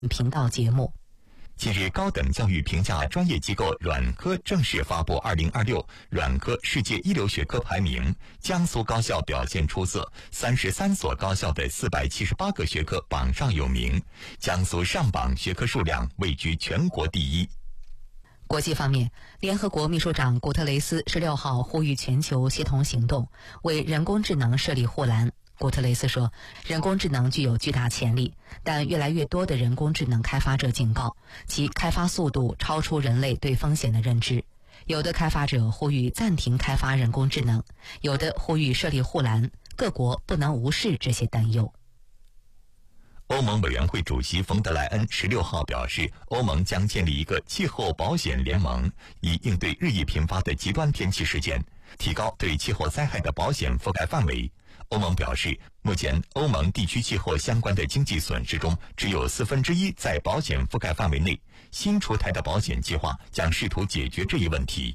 频道节目。 近日，高等教育评价专业机构软科正式发布2026软科世界一流学科排名，江苏高校表现出色，33所高校的478个学科榜上有名，江苏上榜学科数量位居全国第一。 国际方面，联合国秘书长古特雷斯16号呼吁全球协同行动，为人工智能设立护栏。古特雷斯说，人工智能具有巨大潜力，但越来越多的人工智能开发者警告，其开发速度超出人类对风险的认知。有的开发者呼吁暂停开发人工智能，有的呼吁设立护栏，各国不能无视这些担忧。 欧盟委员会主席冯德莱恩16号表示，欧盟将建立一个气候保险联盟，以应对日益频发的极端天气事件，提高对气候灾害的保险覆盖范围。欧盟表示，目前欧盟地区气候相关的经济损失中，只有1/4在保险覆盖范围内。新出台的保险计划将试图解决这一问题。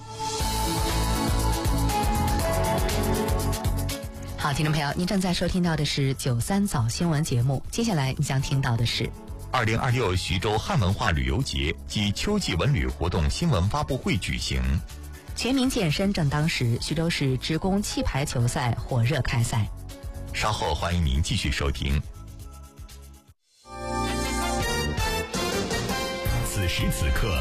好，听众朋友，您正在收听到的是93早新闻节目，接下来你将听到的是 2026徐州汉文化旅游节及秋季文旅活动新闻发布会举行。 全民健身正当时，徐州市职工气排球赛火热开赛。 稍后欢迎您继续收听。此时此刻，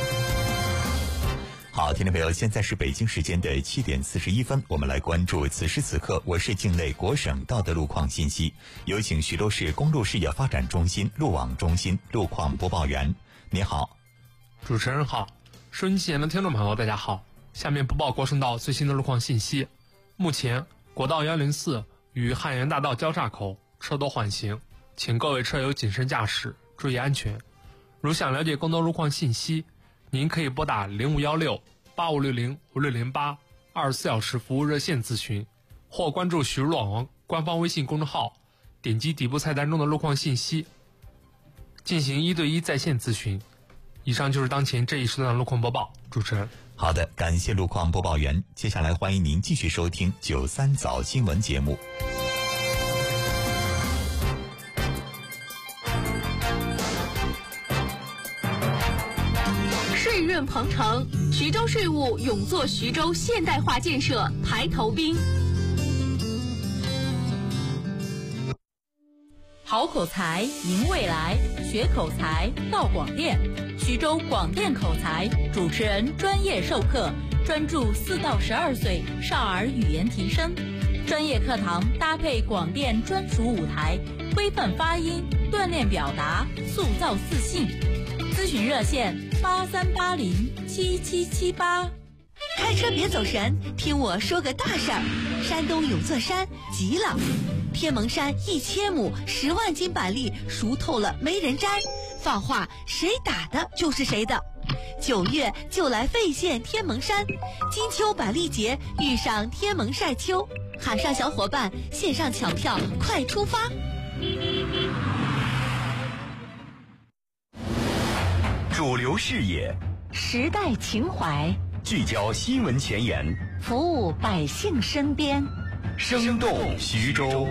好，听众朋友，现在是北京时间的7点41分，我们来关注此时此刻我市境内国省道的路况信息。有请徐州市公路事业发展中心路网中心路况播报员。你好。 主持人好，收音机前的听众朋友大家好，下面播报国省道最新的路况信息。目前国道104与汉源大道交岔口车多缓行，请各位车友谨慎驾驶，注意安全。如想了解更多路况信息，您可以拨打0516-8560-5608 24小时服务热线咨询，或关注徐路网官方微信公众号，点击底部菜单中的路况信息，进行1对1在线咨询。以上就是当前这一时段的路况播报，主持人。 好的，感谢路况播报员。接下来欢迎您继续收听93早新闻节目。 税润鹏程，徐州税务勇做徐州现代化建设排头兵。 好口才赢未来，学口才到广电。徐州广电口才主持人专业授课，专注4到12岁少儿语言提升。专业课堂搭配广电专属舞台，规范发音，锻炼表达，塑造自信。咨询热线83807778。 开车别走神，听我说个大事儿。山东有座山急了，天蒙山1000亩10万斤板栗熟透了没人摘，放话谁打的就是谁的。9月就来费县天蒙山，金秋板栗节遇上天蒙晒秋，喊上小伙伴线上抢票，快出发！ 主流视野， 时代情怀， 聚焦新闻前沿， 服务百姓身边， 生动徐州。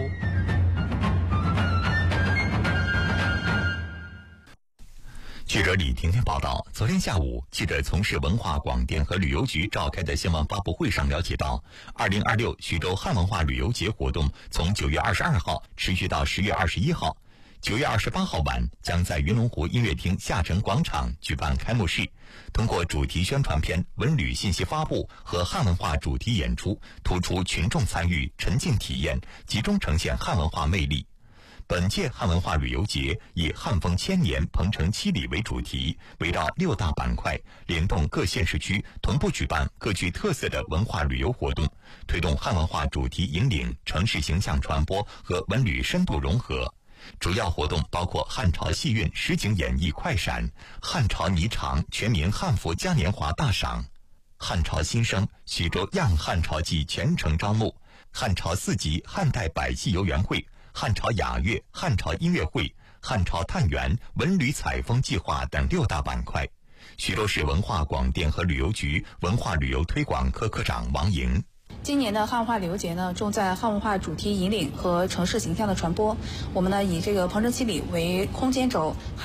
记者李婷婷报道，昨天下午，记者从市文化广电和旅游局召开的新闻发布会上了解到，2026徐州汉文化旅游节活动从9月22号持续到10月21号。9月28号晚将在云龙湖音乐厅下沉广场举办开幕式，通过主题宣传片、文旅信息发布和汉文化主题演出，突出群众参与、沉浸体验，集中呈现汉文化魅力。本届汉文化旅游节以汉风千年，鹏程7里为主题，围绕6大板块，联动各县市区，同步举办各具特色的文化旅游活动，推动汉文化主题引领、城市形象传播和文旅深度融合。主要活动包括汉朝戏韵实景演绎快闪、汉朝霓裳全民汉服嘉年华大赏、汉朝新生徐州样汉朝季全程招募、汉朝4级汉代百戏游园会、汉朝雅乐、汉朝音乐会、汉朝探园、文旅采风计划等6大板块。徐州市文化广电和旅游局文化旅游推广科科长王莹。 今年的汉文化旅游节呢，重在汉文化主题引领和城市形象的传播。我们呢以这个鹏程7里为空间轴，